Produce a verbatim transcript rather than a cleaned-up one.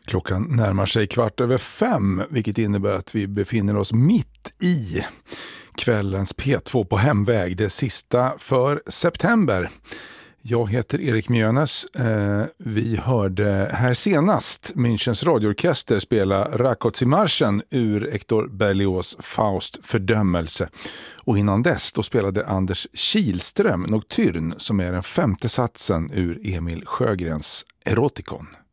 Klockan närmar sig kvart över fem, vilket innebär att vi befinner oss mitt i kvällens P två på hemväg, det sista för september. Jag heter Erik Mjönes. Eh, vi hörde här senast Münchens radioorkester spela Rákóczi-marschen ur Hector Berlioz Faust fördömelse. Och innan dess då spelade Anders Kihlström Nocturne, som är den femte satsen ur Emil Sjögrens Erotikon.